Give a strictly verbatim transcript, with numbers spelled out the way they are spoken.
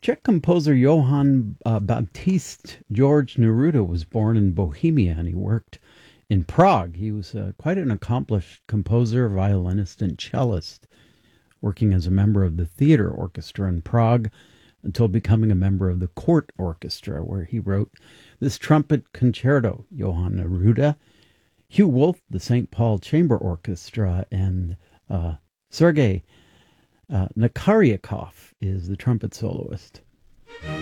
Czech composer Johann uh, Baptist George Neruda was born in Bohemia, and he worked in Prague. He was uh, quite an accomplished composer, violinist, and cellist, working as a member of the theater orchestra in Prague until becoming a member of the court orchestra, where he wrote this trumpet concerto, Johann Neruda, Hugh Wolf, the Saint Paul Chamber Orchestra, and uh, Sergei uh, Nakaryakov is the trumpet soloist.